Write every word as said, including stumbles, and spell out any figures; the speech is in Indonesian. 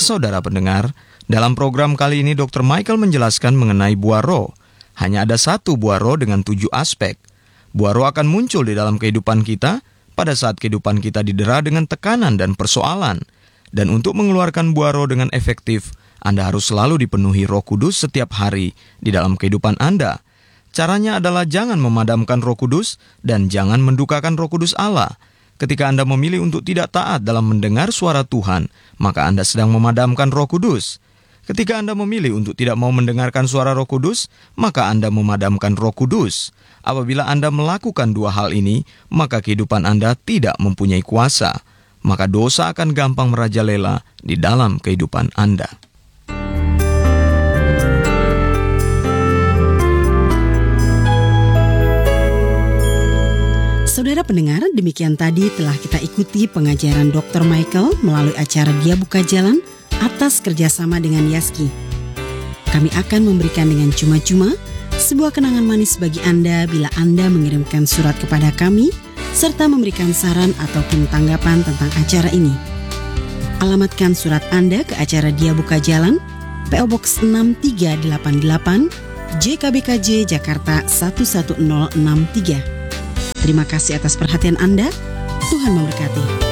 Saudara pendengar, dalam program kali ini dokter Michael menjelaskan mengenai buah roh. Hanya ada satu buah roh dengan tujuh aspek. Buah roh akan muncul di dalam kehidupan kita pada saat kehidupan kita didera dengan tekanan dan persoalan. Dan untuk mengeluarkan buah roh dengan efektif, Anda harus selalu dipenuhi Roh Kudus setiap hari di dalam kehidupan Anda. Caranya adalah jangan memadamkan Roh Kudus dan jangan mendukakan Roh Kudus Allah. Ketika Anda memilih untuk tidak taat dalam mendengar suara Tuhan, maka Anda sedang memadamkan Roh Kudus. Ketika Anda memilih untuk tidak mau mendengarkan suara Roh Kudus, maka Anda memadamkan Roh Kudus. Apabila Anda melakukan dua hal ini, maka kehidupan Anda tidak mempunyai kuasa. Maka dosa akan gampang merajalela di dalam kehidupan Anda. Saudara pendengar, demikian tadi telah kita ikuti pengajaran dokter Michael melalui acara Dia Buka Jalan atas kerjasama dengan Yaski. Kami akan memberikan dengan cuma-cuma sebuah kenangan manis bagi Anda bila Anda mengirimkan surat kepada kami serta memberikan saran ataupun tanggapan tentang acara ini. Alamatkan surat Anda ke acara Dia Buka Jalan, P O Box enam tiga delapan delapan, J K B K J, Jakarta satu satu nol enam tiga. Terima kasih atas perhatian Anda. Tuhan memberkati.